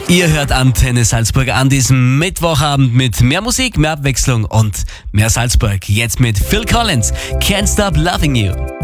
Ihr hört Antenne Salzburg an diesem Mittwochabend mit mehr Musik, mehr Abwechslung und mehr Salzburg. Jetzt mit Phil Collins, Can't Stop Loving You.